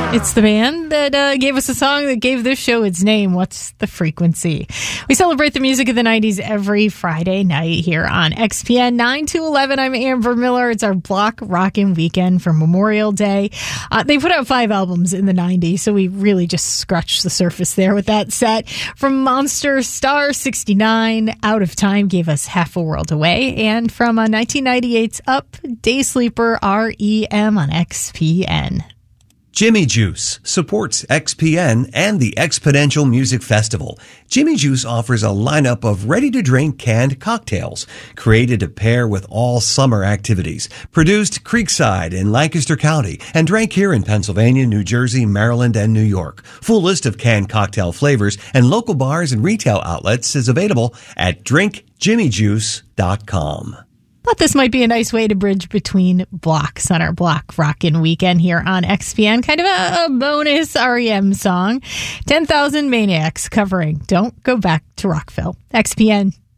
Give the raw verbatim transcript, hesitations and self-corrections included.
It's the band that uh, gave us a song that gave this show its name, What's the Frequency? We celebrate the music of the nineties every Friday night here on X P N nine to eleven. I'm Amber Miller. It's our block rockin' weekend for Memorial Day. Uh, they put out five albums in the nineties, so we really just scratched the surface there with that set. From Monster, Star sixty-nine, Out of Time gave us Half a World Away. And from uh, nineteen ninety-eight's Up, Day Sleeper, R E M on X P N. Jimmy Juice supports X P N and the Exponential Music Festival. Jimmy Juice offers a lineup of ready-to-drink canned cocktails created to pair with all summer activities. Produced Creekside in Lancaster County and drank here in Pennsylvania, New Jersey, Maryland, and New York. Full list of canned cocktail flavors and local bars and retail outlets is available at drink jimmy juice dot com. Thought this might be a nice way to bridge between blocks on our block rockin' weekend here on X P N. Kind of a, a bonus R E M song. ten thousand Maniacs covering Don't Go Back to Rockville. X P N.